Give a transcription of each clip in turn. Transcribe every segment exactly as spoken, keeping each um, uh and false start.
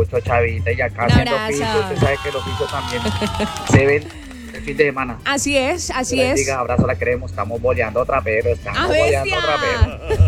mucho, Chavita, y acá Un haciendo abrazo. oficio. Usted sabe que los oficios también se ven el fin de semana. Así es, así Que les es. diga, abrazo, la queremos, estamos boleando otra pero, estamos ¡A boleando bestia! otra pero.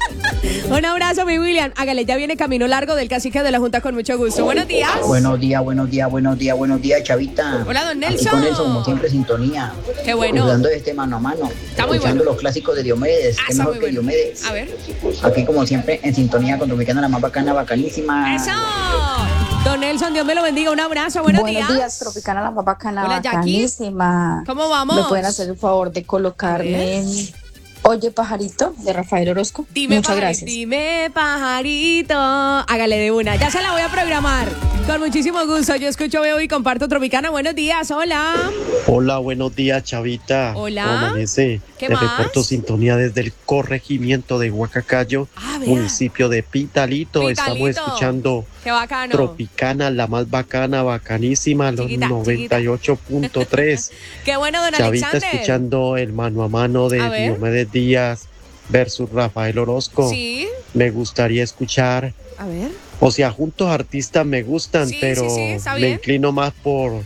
Un abrazo, mi William. Hágale, ya viene camino largo del cacique de la Junta con mucho gusto. Buenos días. Buenos días, buenos días, buenos días, buenos días, Chavita. Hola, don Aquí Nelson. con Nelson, como siempre, sintonía. Qué bueno. Jugando este mano a mano. Está muy escuchando bueno. los clásicos de Diomedes. Ah, Qué está mejor muy que bueno. Diomedes. A ver. Aquí, como siempre, en sintonía con Tropicana, la más bacana, bacanísima. ¡Eso! Don Nelson, Dios me lo bendiga. Un abrazo. Buenos, Buenos días, Tropicana, la más bacana, Hola, Jackie. bacanísima. ¿Cómo vamos? ¿Me pueden hacer el favor de colocarme en Oye Pajarito de Rafael Orozco? Dime, Muchas pajari- gracias. Dime, pajarito. Hágale de una. Ya se la voy a programar. Con muchísimo gusto. Yo escucho, veo y comparto Tropicana. Buenos días. Hola. Hola, buenos días, Chavita. Hola. ¿Cómo amanece? ¿Qué Te más? reporto sintonía desde el corregimiento de Huacacayo, Ah, vea. municipio de Pitalito. Pitalito. Estamos escuchando Qué bacano. Tropicana, la más bacana, bacanísima, los Chiquita, noventa y ocho punto tres. Qué bueno, don Chavita, Alexander. escuchando el mano a mano de A ver. Diomedes Díaz versus Rafael Orozco. Sí. Me gustaría escuchar, A ver. o sea, juntos artistas me gustan, Sí, pero sí, sí, está me bien. inclino más por,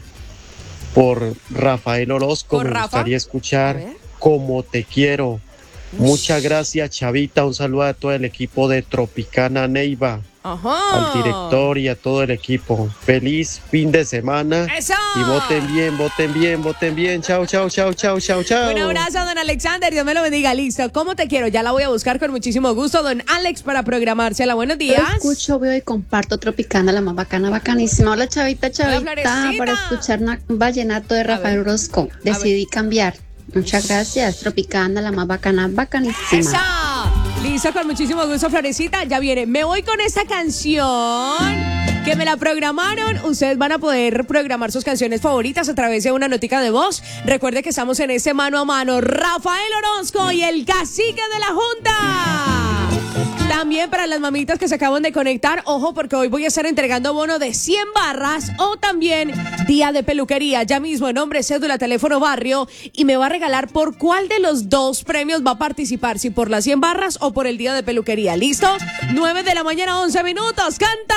por Rafael Orozco. ¿Por Me Rafa? gustaría A escuchar ver. Como Te Quiero. Muchas gracias, Chavita. Un saludo a todo el equipo de Tropicana Neiva, Ajá. al director y a todo el equipo. Feliz fin de semana. ¡Eso! Y voten bien, voten bien, voten bien. Chao, chao, chao, chao, chao, chao. Un abrazo, don Alexander. Dios me lo bendiga. Listo. ¿Cómo te quiero? Ya la voy a buscar con muchísimo gusto, don Alex, para programársela. Buenos Yo días. escucho, veo y comparto Tropicana, la más bacana, bacanísima. Hola, Chavita, Chavita, Florecita. para escuchar una- un vallenato de Rafael ver. Orozco. Decidí cambiar. Muchas gracias, Tropicana, la más bacana, bacanísima. ¡Eso! Listo, con muchísimo gusto, Florecita. Ya viene. Me voy con esta canción que me la programaron. Ustedes van a poder programar sus canciones favoritas a través de una notica de voz. Recuerde que estamos en este mano a mano. Rafael Orozco y el cacique de la Junta. También para las mamitas que se acaban de conectar, ojo, porque hoy voy a estar entregando bono de cien barras o también día de peluquería. Ya mismo, nombre, cédula, teléfono, barrio, y me va a regalar por cuál de los dos premios va a participar, si por las cien barras o por el día de peluquería. ¿Listos? nueve de la mañana, once minutos. ¡Canta!